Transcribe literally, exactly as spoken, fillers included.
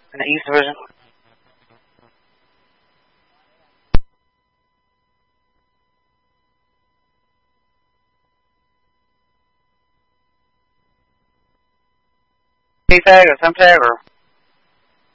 in the East Division. A tag or some tag or